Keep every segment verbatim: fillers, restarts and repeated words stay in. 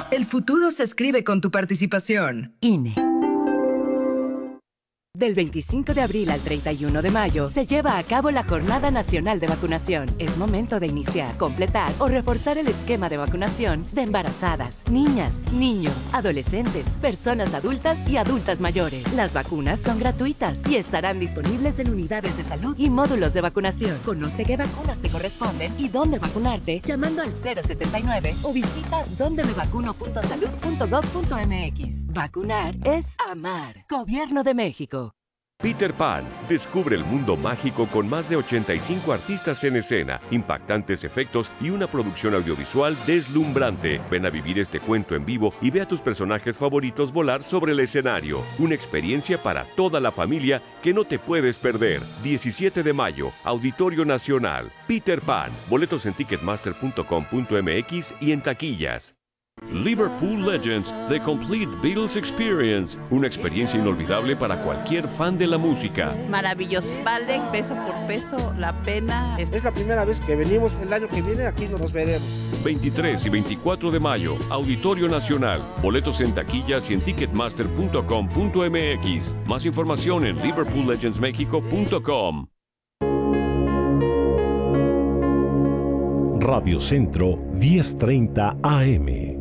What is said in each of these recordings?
El futuro se escribe con tu participación. I N E. Del veinticinco de abril al treinta y uno de mayo se lleva a cabo la Jornada Nacional de Vacunación. Es momento de iniciar, completar o reforzar el esquema de vacunación de embarazadas, niñas, niños, adolescentes, personas adultas y adultas mayores. Las vacunas son gratuitas y estarán disponibles en unidades de salud y módulos de vacunación. Conoce qué vacunas te corresponden y dónde vacunarte llamando al cero setenta y nueve o visita donde me vacuno punto salud punto gov punto mx. Vacunar es amar. Gobierno de México. Peter Pan descubre el mundo mágico con más de ochenta y cinco artistas en escena, impactantes efectos y una producción audiovisual deslumbrante. Ven a vivir este cuento en vivo y ve a tus personajes favoritos volar sobre el escenario. Una experiencia para toda la familia que no te puedes perder. diecisiete de mayo, Auditorio Nacional. Peter Pan. Boletos en ticketmaster punto com punto mx y en taquillas. Liverpool Legends, The Complete Beatles Experience, una experiencia inolvidable para cualquier fan de la música. Maravilloso, vale peso por peso la pena. Es la primera vez que venimos, el año que viene aquí nos veremos. veintitrés y veinticuatro de mayo, Auditorio Nacional, boletos en taquillas y en ticketmaster punto com punto mx. Más información en liverpool legends mexico punto com. Radio Centro diez treinta A M.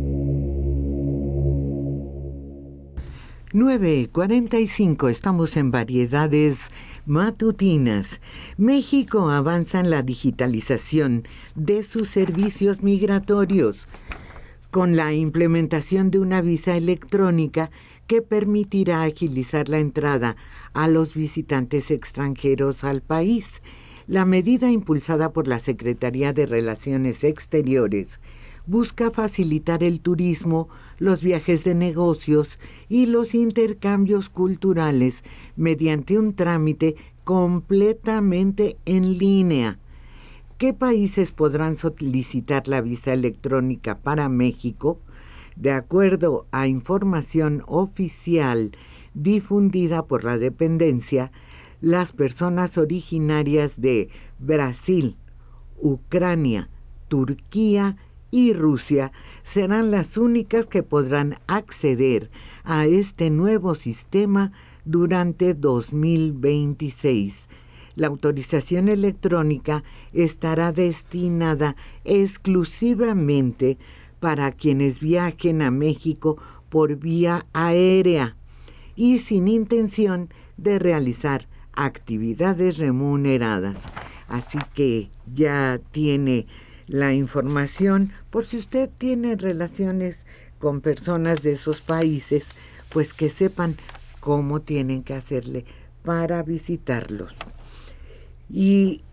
nueve cuarenta y cinco, estamos en variedades matutinas. México avanza en la digitalización de sus servicios migratorios con la implementación de una visa electrónica que permitirá agilizar la entrada a los visitantes extranjeros al país. La medida impulsada por la Secretaría de Relaciones Exteriores busca facilitar el turismo, los viajes de negocios y los intercambios culturales mediante un trámite completamente en línea. ¿Qué países podrán solicitar la visa electrónica para México? De acuerdo a información oficial difundida por la dependencia, las personas originarias de Brasil, Ucrania, Turquía y Rusia serán las únicas que podrán acceder a este nuevo sistema durante dos mil veintiséis. La autorización electrónica estará destinada exclusivamente para quienes viajen a México por vía aérea y sin intención de realizar actividades remuneradas. Así que ya tiene la información por si usted tiene relaciones con personas de esos países, pues que sepan cómo tienen que hacerle para visitarlos. Y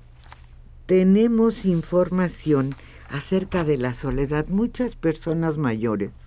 tenemos información acerca de la soledad. Muchas personas mayores